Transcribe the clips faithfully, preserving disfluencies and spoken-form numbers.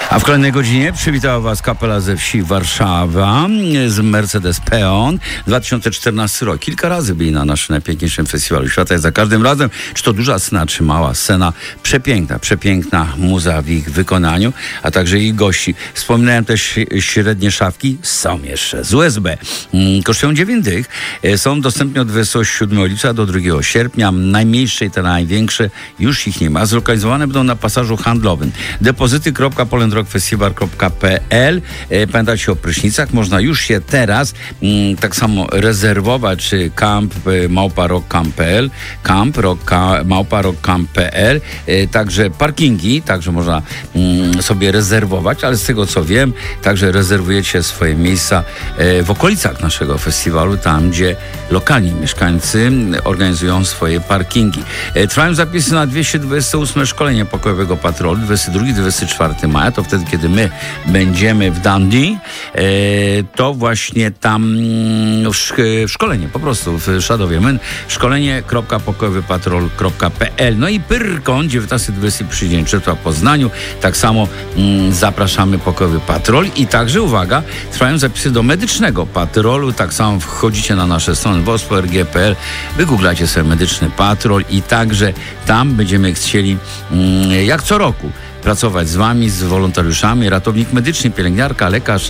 A w kolejnej godzinie przywitała Was kapela ze wsi Warszawa z Mercedes Peon. dwa tysiące czternasty rok. Kilka razy byli na naszym najpiękniejszym festiwalu świata i za każdym razem, czy to duża scena, czy mała scena, przepiękna, przepiękna muza w ich wykonaniu, a także ich gości. Wspominałem też średnie szafki, są jeszcze z U S B. Kosztują dziewięć dych. Są dostępne od dwudziestego siódmego lipca do drugiego sierpnia. Najmniejsze i te największe już ich nie ma. Zlokalizowane będą na pasażu handlowym. Depozyty kropka poland rock festival kropka p l. Pamiętajcie o prysznicach. Można już je teraz mm, tak samo rezerwować. Camp małpa rock camp kropka p l, camp rock, małpa rock camp kropka p l. Także parkingi, także można mm, sobie rezerwować, ale z tego co wiem, także rezerwujecie swoje miejsca e, w okolicach naszego festiwalu, tam gdzie lokalni mieszkańcy organizują swoje parkingi. E, trwają zapisy na dwieście dwudzieste ósme szkolenie pokojowego patrolu, dwudziestego drugiego do dwudziestego czwartego maja, to wtedy, kiedy my będziemy w Dundee, e, to właśnie tam w, szk- w szkolenie, po prostu w Szadowie Młyn, szkolenie kropka pokojowy patrol kropka p l. No i Pyrkon, dziewiętnasty dwudziesty pierwszy dzień czerwca w Poznaniu, tak samo mm, zapraszamy pokojowy patrol i także, uwaga, trwają zapisy do medycznego patrolu, tak samo wchodzicie na nasze strony w o s p o r g kropka p l, wygooglajcie sobie medyczny patrol i także tam będziemy chcieli, mm, jak co roku, pracować z wami, z wolontariuszami, ratownik medyczny, pielęgniarka, lekarz,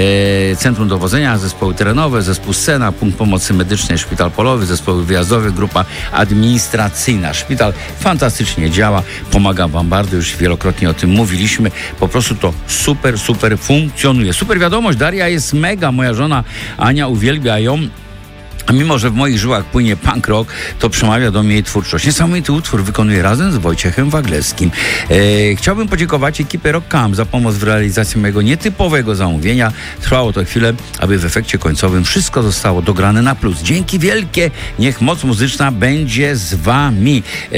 e, centrum dowodzenia, zespoły terenowe, zespół Scena, punkt pomocy medycznej, szpital polowy, zespoły wyjazdowe, grupa administracyjna. Szpital fantastycznie działa, pomaga wam bardzo, już wielokrotnie o tym mówiliśmy, po prostu to super, super funkcjonuje. Super wiadomość, Daria jest mega, moja żona Ania uwielbia ją. A mimo, że w moich żyłach płynie punk rock, to przemawia do mnie jej twórczość. Niesamowity utwór wykonuje razem z Wojciechem Waglewskim. E, chciałbym podziękować ekipie Rock Camp za pomoc w realizacji mojego nietypowego zamówienia. Trwało to chwilę, aby w efekcie końcowym wszystko zostało dograne na plus. Dzięki wielkie, niech moc muzyczna będzie z wami. E,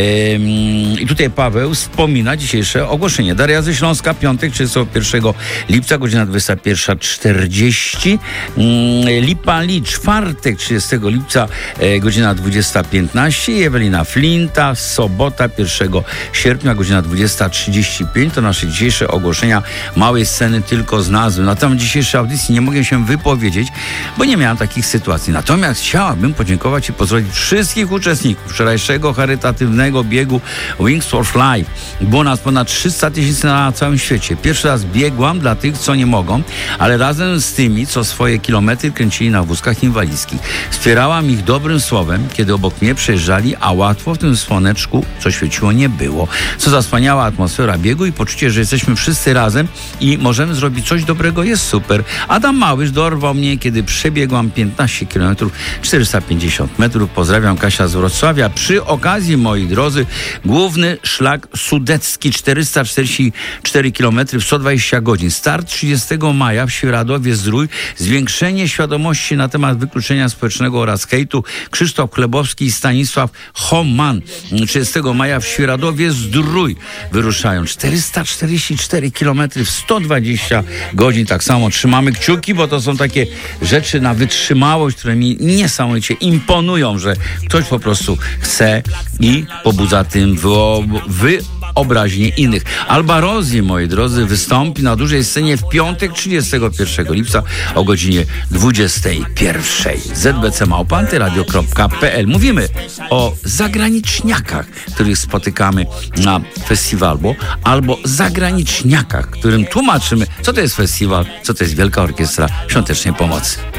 I tutaj Paweł wspomina dzisiejsze ogłoszenie. Daria ze Śląska, piątek, trzydziestego pierwszego lipca, godzina dwudziesta pierwsza czterdzieści. E, Lipa Li, czwartek, trzydziestego lipca, e, godzina dwudziesta piętnaście i Ewelina Flinta, sobota pierwszego sierpnia, godzina dwudziesta trzydzieści pięć. To nasze dzisiejsze ogłoszenia małej sceny tylko z nazwy. Na temat dzisiejszej audycji nie mogę się wypowiedzieć, bo nie miałem takich sytuacji. Natomiast chciałabym podziękować i pozdrowić wszystkich uczestników wczorajszego charytatywnego biegu Wings for Life. Było nas ponad trzysta tysięcy na całym świecie. Pierwszy raz biegłam dla tych, co nie mogą, ale razem z tymi, co swoje kilometry kręcili na wózkach inwalidzkich. Wspierałam ich dobrym słowem, kiedy obok mnie przejeżdżali, a łatwo w tym słoneczku, co świeciło, nie było. Co za wspaniała atmosfera biegu i poczucie, że jesteśmy wszyscy razem i możemy zrobić coś dobrego, jest super. Adam Małysz dorwał mnie, kiedy przebiegłam piętnaście kilometrów, czterysta pięćdziesiąt metrów. Pozdrawiam, Kasia z Wrocławia. Przy okazji, moi drodzy, główny szlak sudecki, czterysta czterdzieści cztery kilometry w sto dwadzieścia godzin. Start trzydziestego maja w Świeradowie-Zdrój. Zwiększenie świadomości na temat wykluczenia społecznego oraz hejtu. Krzysztof Chlebowski i Stanisław Homan. trzydziestego maja w Świeradowie-Zdrój wyruszają. czterysta czterdzieści cztery kilometry w sto dwadzieścia godzin. Tak samo trzymamy kciuki, bo to są takie rzeczy na wytrzymałość, które mi niesamowicie imponują, że ktoś po prostu chce i pobudza tym wy obraźnie innych. Alba Rosji, moi drodzy, wystąpi na dużej scenie w piątek, trzydziestego pierwszego lipca o godzinie dwudziestej pierwszej. z b c małpa antyradio kropka p l. Mówimy o zagraniczniakach, których spotykamy na festiwalu, albo zagraniczniakach, którym tłumaczymy, co to jest festiwal, co to jest Wielka Orkiestra Świątecznej Pomocy.